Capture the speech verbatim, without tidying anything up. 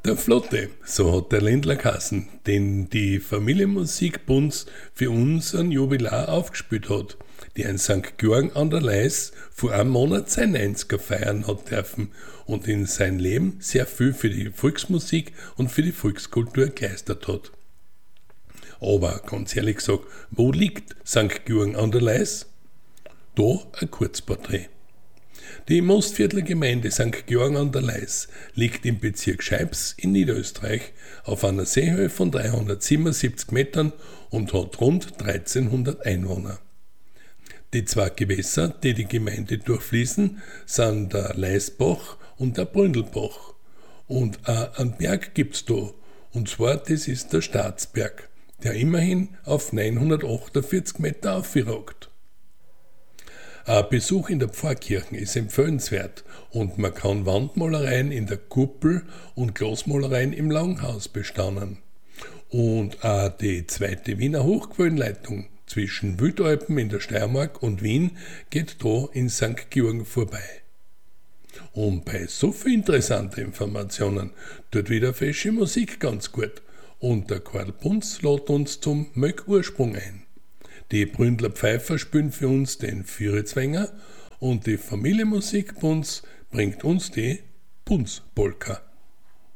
Der Flotte, so hat der Ländler geheißen, den die Familienmusik Bunz für uns ein Jubilar aufgespielt hat, die in Sankt Georgen an der Leis vor einem Monat sein neunziger feiern hat dürfen und in sein Leben sehr viel für die Volksmusik und für die Volkskultur geleistet hat. Aber ganz ehrlich gesagt, wo liegt Sankt Georgen an der Leis? Da ein Kurzporträt. Die Mostviertler Gemeinde Sankt Georgen an der Leis liegt im Bezirk Scheibs in Niederösterreich auf einer Seehöhe von dreihundertsiebenundsiebzig Metern und hat rund dreizehnhundert Einwohner. Die zwei Gewässer, die die Gemeinde durchfließen, sind der Leisbach und der Bründelbach. Und auch einen Berg gibt's da, und zwar das ist der Staatsberg, der immerhin auf neunhundertachtundvierzig Meter aufragt. Ein Besuch in der Pfarrkirche ist empfehlenswert und man kann Wandmalereien in der Kuppel und Glasmalereien im Langhaus bestaunen. Und auch die zweite Wiener Hochquellenleitung zwischen Wildalpen in der Steiermark und Wien geht da in Sankt Georgen vorbei. Und bei so viel interessanten Informationen tut wieder fesche Musik ganz gut und der Karl Bunz lädt uns zum Möck-Ursprung ein. Die Bründler Pfeifer spielen für uns den Vieretzwänger und die Familienmusik Bunz bringt uns die Bunz-Polka.